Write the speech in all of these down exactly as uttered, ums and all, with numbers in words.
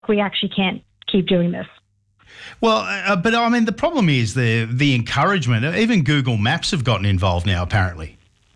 we actually can't keep doing this. Well, uh, but I mean, the problem is the the encouragement. Even Google Maps have gotten involved now, apparently.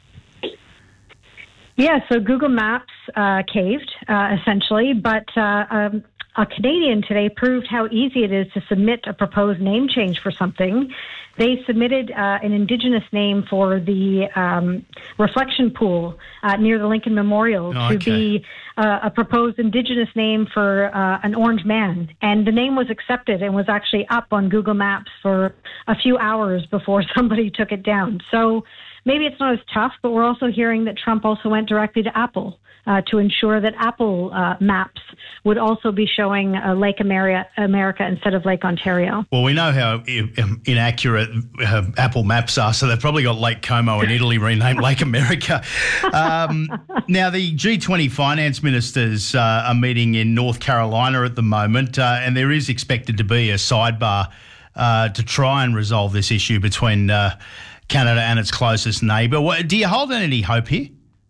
Yeah, so Google Maps uh, caved, uh, essentially, but uh, um, a Canadian today proved how easy it is to submit a proposed name change for something. They submitted uh, an Indigenous name for the um, reflection pool uh, near the Lincoln Memorial oh, to okay. be uh, a proposed Indigenous name for uh, an orange man. And the name was accepted and was actually up on Google Maps for a few hours before somebody took it down. So maybe it's not as tough, but we're also hearing that Trump also went directly to Apple uh, to ensure that Apple uh, Maps would also be showing uh, Lake America, America instead of Lake Ontario. Well, we know how inaccurate uh, Apple Maps are, so they've probably got Lake Como in Italy renamed Lake America. Um, now, the G twenty finance ministers uh, are meeting in North Carolina at the moment, uh, and there is expected to be a sidebar uh, to try and resolve this issue between uh, Canada and its closest neighbour. What, do you hold out any hope here?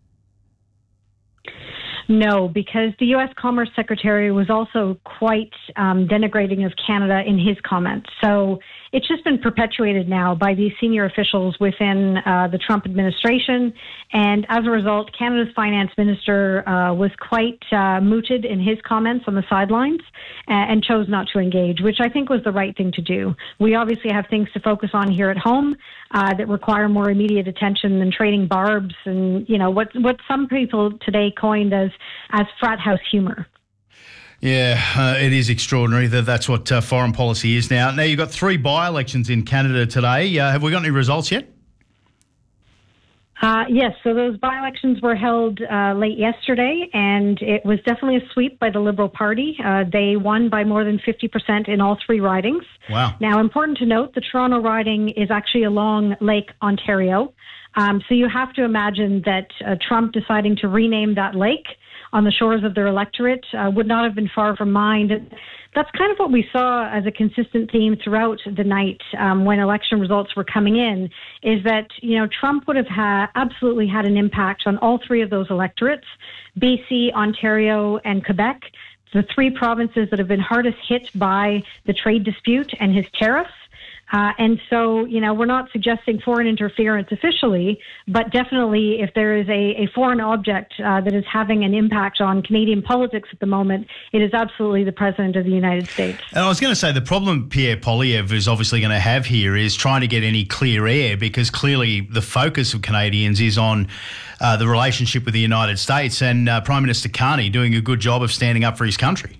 No, because the U S Commerce Secretary was also quite um, denigrating of Canada in his comments. So it's just been perpetuated now by these senior officials within uh, the Trump administration. And as a result, Canada's finance minister uh, was quite uh, mooted in his comments on the sidelines and, and chose not to engage, which I think was the right thing to do. We obviously have things to focus on here at home uh, that require more immediate attention than trading barbs and, you know, what, what some people today coined as, as frat house humor. Yeah, uh, it is extraordinary that that's what uh, foreign policy is now. Now, you've got three by-elections in Canada today. Uh, have we got any results yet? Uh, yes, so those by-elections were held uh, late yesterday, and it was definitely a sweep by the Liberal Party. Uh, they won by more than fifty percent in all three ridings. Wow. Now, important to note, the Toronto riding is actually along Lake Ontario. Um, so you have to imagine that uh, Trump deciding to rename that lake on the shores of their electorate uh, would not have been far from mind. That's kind of what we saw as a consistent theme throughout the night um, when election results were coming in, is that, you know, Trump would have ha- absolutely had an impact on all three of those electorates, B C, Ontario, and Quebec, the three provinces that have been hardest hit by the trade dispute and his tariffs. Uh, and so, you know, we're not suggesting foreign interference officially, but definitely if there is a, a foreign object uh, that is having an impact on Canadian politics at the moment, it is absolutely the President of the United States. And I was going to say the problem Pierre Poilievre is obviously going to have here is trying to get any clear air, because clearly the focus of Canadians is on uh, the relationship with the United States, and uh, Prime Minister Carney doing a good job of standing up for his country.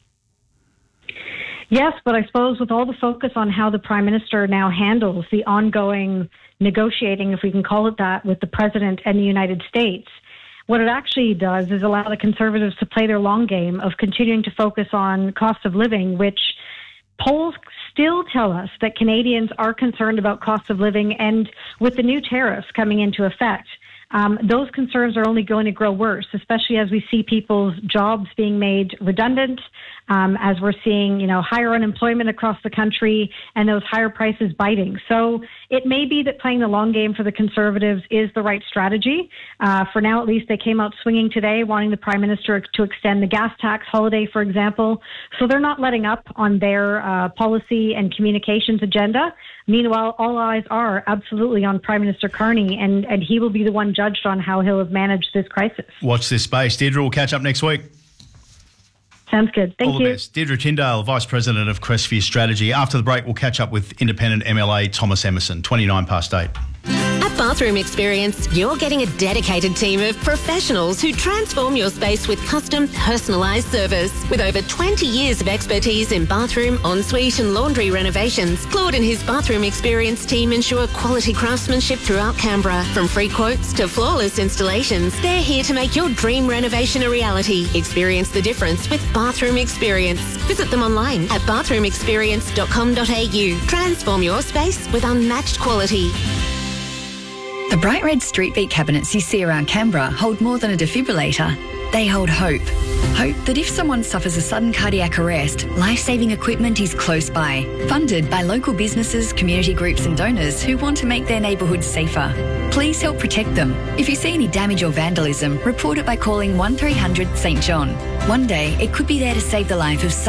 Yes, but I suppose with all the focus on how the Prime Minister now handles the ongoing negotiating, if we can call it that, with the President and the United States, what it actually does is allow the Conservatives to play their long game of continuing to focus on cost of living, which polls still tell us that Canadians are concerned about cost of living, and with the new tariffs coming into effect, Um, those concerns are only going to grow worse, especially as we see people's jobs being made redundant, um, as we're seeing, you know, higher unemployment across the country and those higher prices biting. So it may be that playing the long game for the Conservatives is the right strategy. Uh, for now, at least, they came out swinging today, wanting the Prime Minister to extend the gas tax holiday, for example. So they're not letting up on their uh, policy and communications agenda. Meanwhile, all eyes are absolutely on Prime Minister Carney, and, and he will be the one judged on how he'll have managed this crisis. Watch this space. Deirdre, we'll catch up next week. Sounds good. Thank All you. the best. Deirdre Tyndale, Vice President of Crestview Strategy. After the break, we'll catch up with Independent M L A Thomas Emerson, twenty-nine past eight. At Bathroom Experience, you're getting a dedicated team of professionals who transform your space with custom, personalised service. With over twenty years of expertise in bathroom, ensuite and laundry renovations, Claude and his Bathroom Experience team ensure quality craftsmanship throughout Canberra. From free quotes to flawless installations, they're here to make your dream renovation a reality. Experience the difference with Bathroom Experience. Visit them online at bathroom experience dot com dot a u. Transform your space with unmatched quality. The bright red street beat cabinets you see around Canberra hold more than a defibrillator. They hold hope. Hope that if someone suffers a sudden cardiac arrest, life-saving equipment is close by. Funded by local businesses, community groups and donors who want to make their neighbourhoods safer. Please help protect them. If you see any damage or vandalism, report it by calling one three hundred St John. One day, it could be there to save the life of someone